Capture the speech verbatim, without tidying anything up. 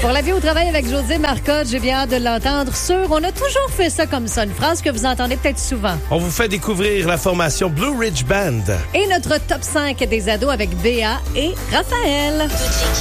Pour la vie au travail avec José Marcotte, j'ai bien hâte de l'entendre sur On a toujours fait ça comme ça, une phrase que vous entendez peut-être souvent. On vous fait découvrir la formation Blue Ridge Band. Et notre top cinq des ados avec Béa et Raphaël.